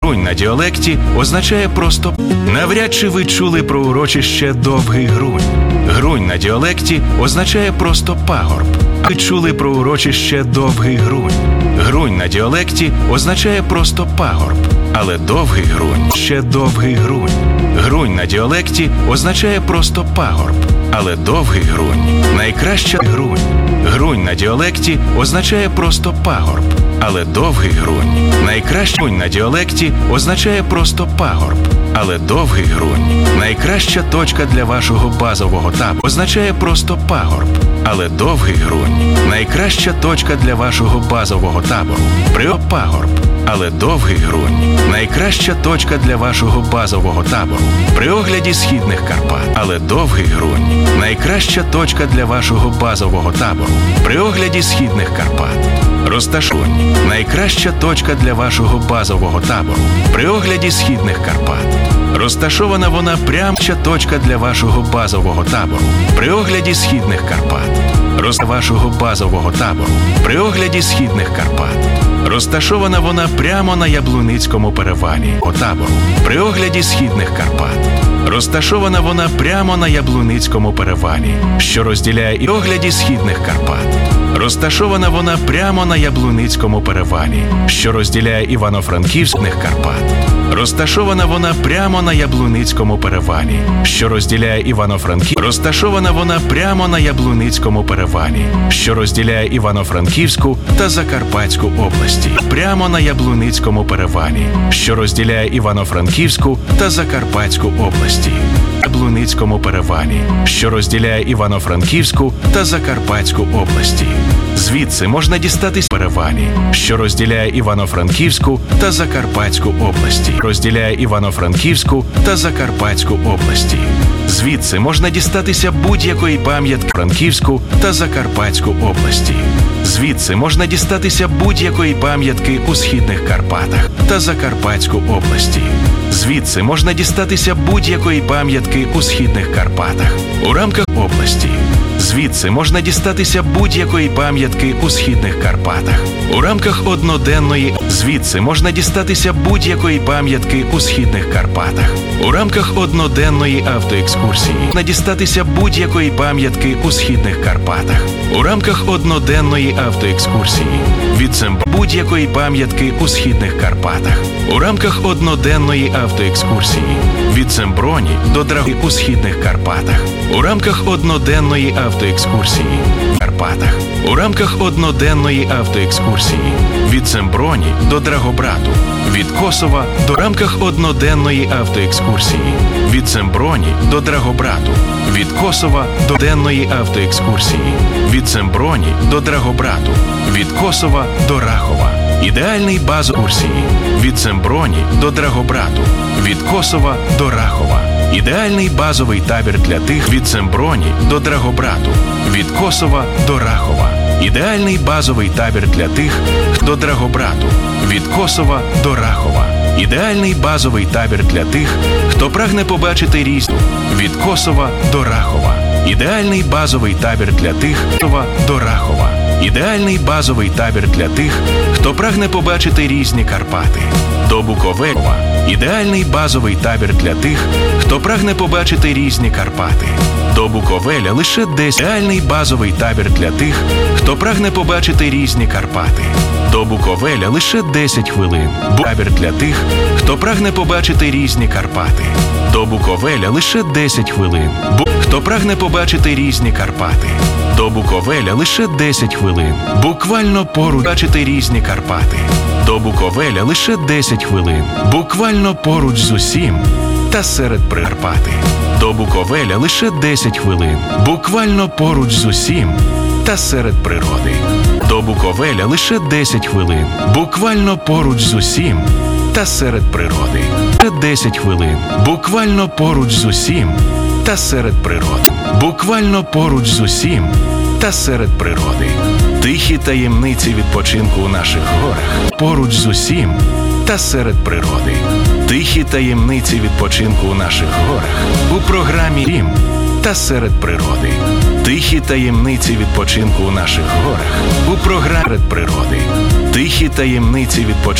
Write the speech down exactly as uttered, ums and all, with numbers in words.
Грунь на діалекті означає просто навряд чи ви чули про урочище Довгий Грунь. Грунь на діалекті означає просто пагорб. Ви чули про урочище Довгий Грунь. Грунь на діалекті означає просто пагорб, але Довгий Грунь ще Довгий Грунь. Грунь на діалекті означає просто пагорб, але Довгий Грунь найкраща Грунь. Грунь на діалекті означає просто пагорб, але Довгий Грунь найкраща. Грунь на діалекті означає просто пагорб, але Довгий Грунь найкраща точка для вашого базового табору. Означає просто пагорб, але Довгий Грунь найкраща точка для вашого базового табору. При пагорб, але Довгий Грунь найкраща точка для вашого базового табору. При огляді східних Карпат, але Довгий Грунь найкраща точка для вашого базового табору. При огляді східних Карпат. Розташунь найкраща точка для вашого базового табору. При огляді східних Карпат. Розташована вона прямча точка для вашого базового табору. При огляді східних Карпат. Роз вашого базового табору. При огляді східних Карпат. Розташована вона прямо на Яблуницькому перевалі по табору. При огляді східних Карпат. Розташована вона прямо на Яблуницькому перевалі, що розділяє і огляді східних Карпат. Розташована вона прямо на Яблуницькому перевалі, що розділяє Івано-Франківських Карпат. Розташована вона прямо на Яблуницькому перевалі, що розділяє Івано-Франків. Розташована вона прямо на Яблуницькому перевалі, що розділяє Івано-Франківську та Закарпатську області. Прямо на Яблуницькому перевалі, що розділяє Івано-Франківську та Закарпатську області. Яблуницькому перевалі, що розділяє Івано-Франківську та Закарпатську області. Звідси можна дістатись перевалі, що розділяє Івано-Франківську та Закарпатську області. Розділяє Івано-Франківську та Закарпатську області. Звідси можна дістатися будь-якої пам'ятки Франківську та Закарпатську області. Звідси можна дістатися будь-якої пам'ятки у Східних Карпатах та Закарпатську області. Звідси можна дістатися будь-якої пам'ятки у Східних Карпатах у рамках області. Звідси можна дістатися будь-якої пам'ятки у Східних Карпатах у рамках одноденної. Звідси можна дістатися будь-якої пам'ятки у Східних Карпатах у рамках одноденної автоекскурсії. Можна дістатися будь-якої пам'ятки у Східних Карпатах у рамках одноденної автоекскурсії. Від будь-якої пам'ятки у Східних Карпатах у рамках одноденної автоекскурсії. Від Семброні до Драги у Східних Карпатах у рамках одноденної автоекскурсії. Карпатах у рамках одноденної автоекскурсії. Від Семброні до Драгобрату. Від Косова до рамках одноденної автоекскурсії. Від Семброні до Драгобрату. Від Косова до денної автоекскурсії. Від Семброні до Драгобрату. Від Косова до Рахова. Ідеальний базовий екскурсії. Від Семброні до Драгобрату. Від Косова до Рахова. Ідеальний базовий табір для тих від Семброні до Драгобрату. Від Косова до Рахова. Ідеальний базовий табір для тих до Драгобрату. Від Косова до Рахова. Ідеальний базовий табір для тих, хто прагне побачити різну. Від Косова до Рахова. Ідеальний базовий табір для тих, хто до Рахова. Ідеальний базовий табір для тих, хто прагне побачити різні Карпати. До Буковеля. Ідеальний базовий табір для тих, хто прагне побачити різні Карпати. До Буковеля лише десять. Ідеальний базовий табір для тих, хто прагне побачити різні Карпати. До Буковеля лише десять хвилин. Табір для тих, хто прагне побачити різні Карпати. До Буковеля лише десять хвилин. Хто прагне побачити різні Карпати. До Буковеля лише десять хвилин. Буквально поруч бачити різні Карпати. До Буковеля лише десять хвилин. Буквально поруч з усім та серед Карпати. До Буковеля лише десять хвилин. Буквально поруч з усім та серед природи. До Буковеля лише десять хвилин. Буквально поруч з усім та серед природи. десять хвилин. Буквально поруч з усім та серед природи. Буквально поруч з усім та серед природи. Тихі таємниці відпочинку у наших горах. Поруч з усім та серед природи. Тихі таємниці відпочинку у наших горах. У програмі «Рім» та серед природи. Тихі таємниці відпочинку у наших горах. У програмі «Серед природи». Тихі таємниці відпочинку.